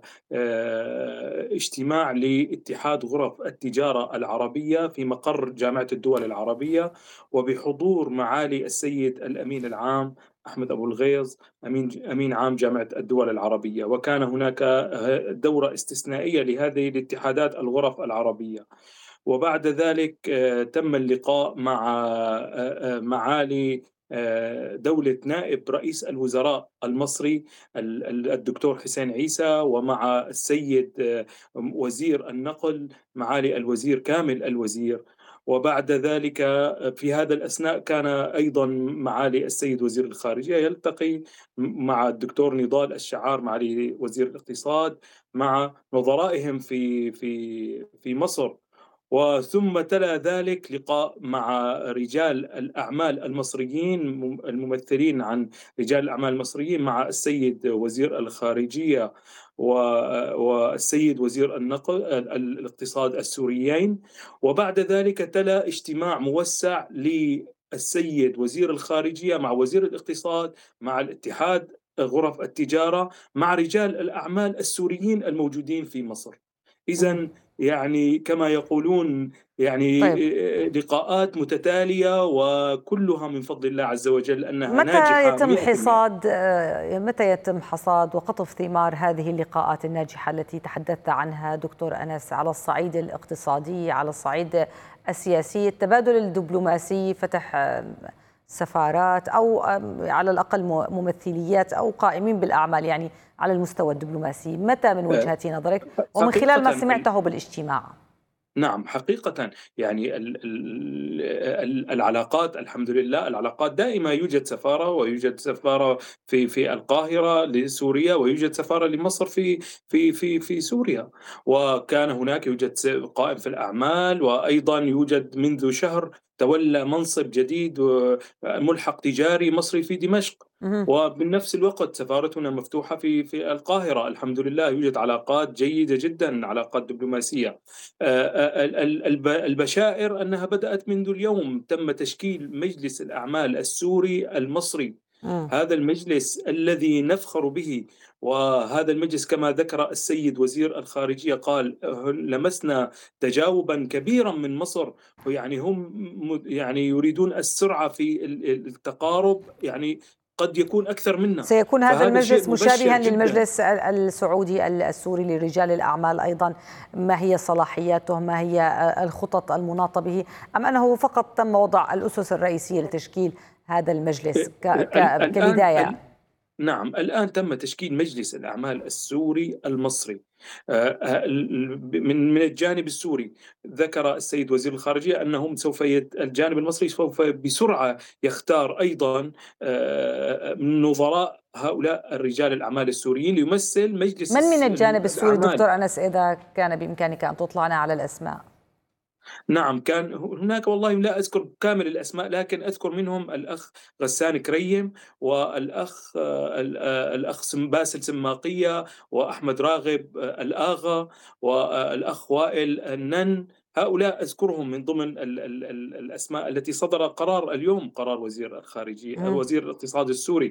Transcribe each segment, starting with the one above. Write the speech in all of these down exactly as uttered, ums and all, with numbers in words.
آه، اجتماع لاتحاد غرف التجارة العربية في مقر جامعة الدول العربية، وبحضور معالي السيد الأمين العام أحمد أبو الغيظ، أمين أمين عام جامعة الدول العربية. وكان هناك آه، دورة استثنائية لهذه الاتحادات الغرف العربية. وبعد ذلك آه، تم اللقاء مع آه، آه، معالي آه، دولة نائب رئيس الوزراء المصري ال- ال- الدكتور حسين عيسى، ومع السيد آه، وزير النقل معالي الوزير كامل الوزير. وبعد ذلك آه، في هذا الأثناء كان أيضا معالي السيد وزير الخارجية يلتقي مع الدكتور نضال الشعار معالي وزير الاقتصاد مع نظرائهم في في في مصر. وثم تلا ذلك لقاء مع رجال الأعمال المصريين الممثلين عن رجال الأعمال المصريين مع السيد وزير الخارجية والسيد وزير النقل الاقتصاد السوريين. وبعد ذلك تلا اجتماع موسع للسيد وزير الخارجية مع وزير الاقتصاد مع الاتحاد غرف التجارة مع رجال الأعمال السوريين الموجودين في مصر. مم. إذن يعني كما يقولون يعني طيب، لقاءات متتالية وكلها من فضل الله عز وجل أنها متى ناجحة يتم مئة بالمئة. حصاد آه، متى يتم حصاد وقطف ثمار هذه اللقاءات الناجحة التي تحدثت عنها دكتور أنس، على الصعيد الاقتصادي، على الصعيد السياسي، التبادل الدبلوماسي، فتح آه، سفارات أو آه، على الأقل ممثليات أو قائمين بالأعمال، يعني على المستوى الدبلوماسي، متى من وجهة نظرك ومن خلال ما حقيقة سمعته بالاجتماع؟ نعم، حقيقة يعني ال- ال- ال- العلاقات الحمد لله، العلاقات دائما يوجد سفارة، ويوجد سفارة في في القاهرة لسوريا، ويوجد سفارة لمصر في في في في سوريا. وكان هناك يوجد س- قائم في الأعمال، وأيضا يوجد منذ شهر تولى منصب جديد و- ملحق تجاري مصري في دمشق. مهم. وبنفس الوقت سفارتنا مفتوحة في في القاهرة. الحمد لله يوجد علاقات جيدة جدا، علاقات دبلوماسية. ال- ال- الب- البشائر أنها بدأت منذ اليوم. تم تشكيل مجلس الأعمال السوري المصري، مم. هذا المجلس الذي نفخر به. وهذا المجلس كما ذكر السيد وزير الخارجية قال لمسنا تجاوبا كبيرا من مصر. يعني هم م- يعني يريدون السرعة في ال- التقارب، يعني قد يكون أكثر منا. سيكون هذا فهذا شيء المجلس مبشر مشابها جدا. للمجلس السعودي السوري لرجال الأعمال أيضا؟ ما هي صلاحياته؟ ما هي الخطط المناطة به؟ أم أنه فقط تم وضع الأسس الرئيسية لتشكيل هذا المجلس ك ال- ك الآن كبداية؟ نعم، الآن تم تشكيل مجلس الأعمال السوري المصري. آه، آه، ال- من من الجانب السوري ذكر السيد وزير الخارجية أنهم سوف يت... الجانب المصري سوف بسرعة يختار أيضا آه، من نظراء هؤلاء الرجال الأعمال السوريين ليمثل مجلس من من الس- الجانب السوري الأعمال. دكتور أنس، إذا كان بإمكانك أن تطلعنا على الأسماء؟ نعم، كان هناك والله لا أذكر كامل الأسماء، لكن أذكر منهم الأخ غسان كريم، والأخ آه، ال- آه، الأخ سم- باسل سماقية، وأحمد راغب آه، الآغا، والأخ وائل النن. هؤلاء أذكرهم من ضمن ال ال ال الأسماء التي صدر قرار اليوم، قرار وزير الخارجية مم. وزير الاقتصاد السوري.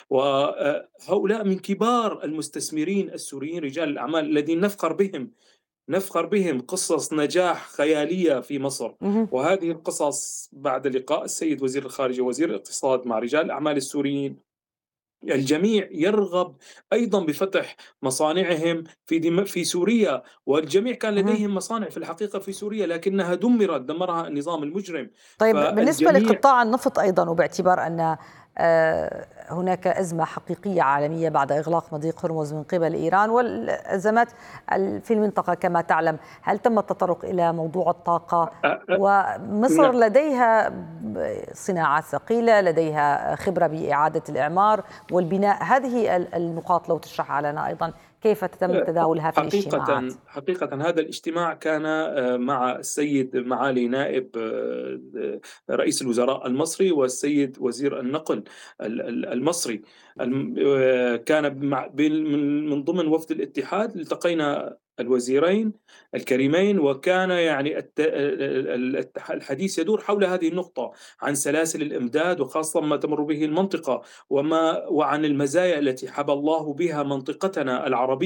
وهؤلاء من كبار المستثمرين السوريين رجال الأعمال الذين نفخر بهم، نفخر بهم. قصص نجاح خيالية في مصر. مم. وهذه القصص بعد لقاء السيد وزير الخارجية وزير الاقتصاد مع رجال الأعمال السوريين، الجميع يرغب أيضا بفتح مصانعهم في دم... في سوريا. والجميع كان مم. لديهم مصانع في الحقيقة في سوريا، لكنها دمرت، دمرها النظام المجرم. طيب، بالنسبة فالجميع لقطاع النفط أيضا، وباعتبار أن آه، هناك أزمة حقيقية عالمية بعد إغلاق مضيق هرمز من قبل إيران والأزمات في المنطقة كما تعلم، هل تم التطرق إلى موضوع الطاقة؟ ومصر لديها صناعات ثقيلة، لديها خبرة بإعادة الإعمار والبناء، هذه النقاط لو تشرح لنا أيضا كيف تم تداولها في الاجتماعات؟ حقيقة حقيقة هذا الاجتماع كان آه، مع السيد معالي نائب آه، رئيس الوزراء المصري والسيد وزير النقل ال- ال- المصري. الم- آه، كان مع- بال- من من ضمن وفد الاتحاد التقينا الوزيرين الكريمين. وكان يعني الت- ال- ال- الحديث يدور حول هذه النقطة، عن سلاسل الإمداد وخاصة ما تمر به المنطقة، وما وعن المزايا التي حبى الله بها منطقتنا العربية